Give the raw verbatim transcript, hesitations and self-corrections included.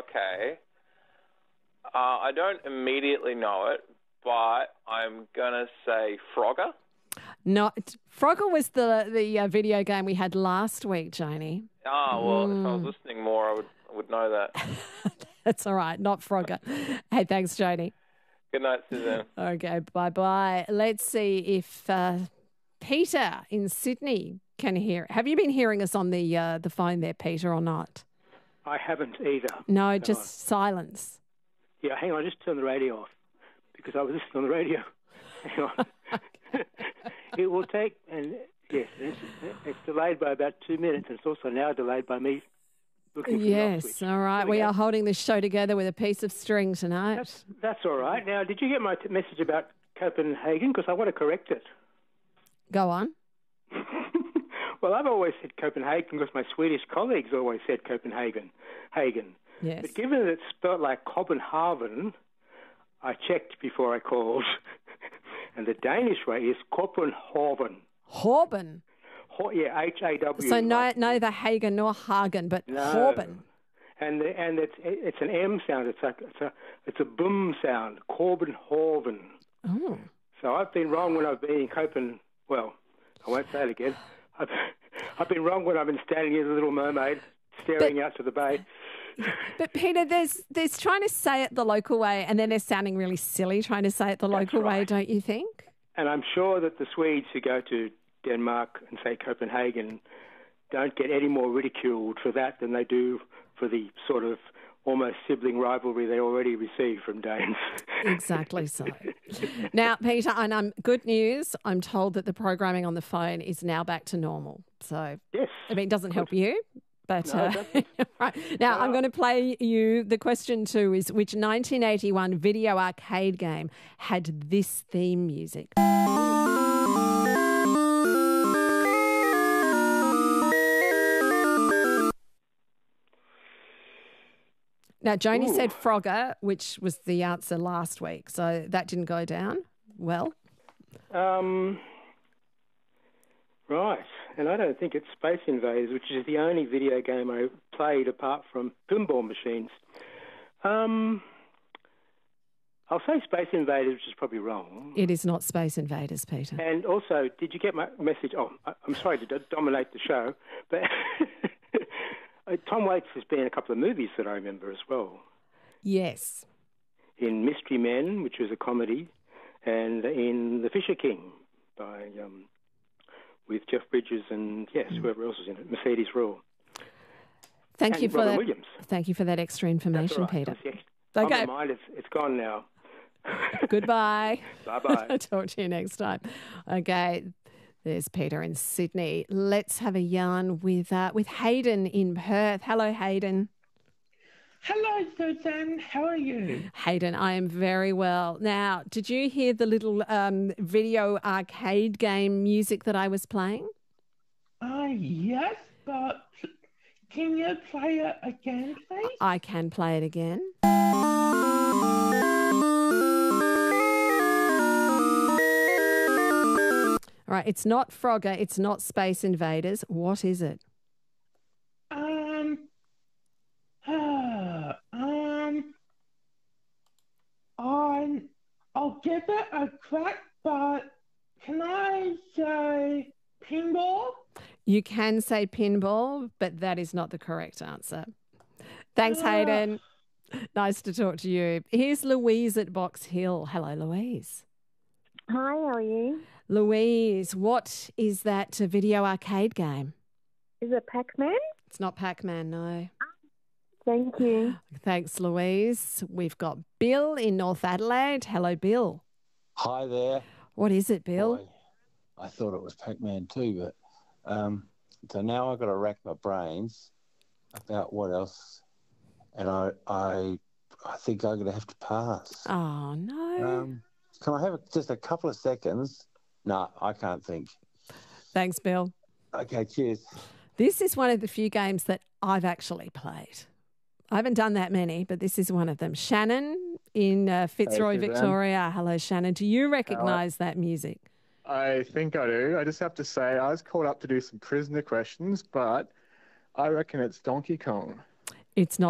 Okay. Uh, I don't immediately know it, but I'm going to say Frogger. No, it's- Frogger was the the uh, video game we had last week, Janie. Ah, well, Mm. if I was listening more, I would I would know that. That's all right, not Frogger. Hey, thanks, Janie. Good night, Suzanne. Okay, bye-bye. Let's see if uh, Peter in Sydney can hear. Have you been hearing us on the uh, the phone there, Peter, or not? I haven't either. No, No. just silence. Yeah, hang on, just turn the radio off because I was listening on the radio. Hang on. It will take, and yes, it's, it's delayed by about two minutes, and it's also now delayed by me looking for the off Yes, switch. all right. There we We go. are holding this show together with a piece of string tonight. That's, that's all right. Now, did you get my t- message about Copenhagen? Because I want to correct it. Go on. Well, I've always said Copenhagen because my Swedish colleagues always said Copenhagen. Hagen. Yes. But given that it's spelled like Copenhagen, I checked before I called. And the Danish way is Copenhagen. Horben. Ho- yeah, H A W. So no, like- no, the Hagen nor Hagen, but No. Horben. And the, and it's it's an M sound. It's like it's a it's a boom sound. Copenhagen. Oh. So I've been wrong when I've been in Copen. Well, I won't say it again. I've, I've been wrong when I've been standing here as a little mermaid, staring But- out to the bay. But Peter, there's there's trying to say it the local way, and then they're sounding really silly trying to say it the That's local way, right. don't you think? And I'm sure that the Swedes who go to Denmark and say Copenhagen don't get any more ridiculed for that than they do for the sort of almost sibling rivalry they already receive from Danes. Exactly so. Now, Peter, and um, good news. I'm told that the programming on the phone is now back to normal. So, Yes. I mean, it doesn't help you. But No, uh, it right. Now, I'm going to play you. The question two is, which nineteen eighty-one video arcade game had this theme music? Now, Joni Ooh. said Frogger, which was the answer last week. So that didn't go down well. Um, right. And I don't think it's Space Invaders, which is the only video game I played apart from pinball machines. Um, I'll say Space Invaders, which is probably wrong. It is not Space Invaders, Peter. And also, did you get my message? Oh, I- I'm sorry to do- dominate the show, but uh, Tom Waits has been in a couple of movies that I remember as well. Yes. In Mystery Men, which was a comedy, and in The Fisher King by um, with Jeff Bridges and yes, whoever else was in it, Mercedes Ruehl. Thank And you for Robin that. Williams. Thank you for that extra information, That's all right. Peter. Yes. Okay. On my mind, it's, it's gone now. Goodbye. Bye-bye. Talk to you next time. Okay, there's Peter in Sydney. Let's have a yarn with uh, with Hayden in Perth. Hello, Hayden. Hello, Suzanne. How are you? Hayden, I am very well. Now, did you hear the little um, video arcade game music that I was playing? Uh, yes, but can you play it again, please? I can play it again. All right, it's not Frogger, it's not Space Invaders. What is it? Um, uh, um, I'm, I'll give it a crack, but can I say pinball? You can say pinball, but that is not the correct answer. Thanks, Ah. Hayden. Nice to talk to you. Here's Louise at Box Hill. Hello, Louise. Hi, how are you? Louise, what is that uh, video arcade game? Is it Pac-Man? It's not Pac-Man, no. Thank you. Thanks, Louise. We've got Bill in North Adelaide. Hello, Bill. Hi there. What is it, Bill? Boy, I thought it was Pac-Man too, but um, so now I've got to rack my brains about what else, and I I I think I'm going to have to pass. Oh, no. Um, can I have just a couple of seconds? No, I can't think. Thanks, Bill. Okay, cheers. This is one of the few games that I've actually played. I haven't done that many, but this is one of them. Shannon in uh, Fitzroy, Suzanne. Victoria. Hello, Shannon. Do you recognise that music? I think I do. I just have to say, I was called up to do some prisoner questions, but I reckon it's Donkey Kong. It's not.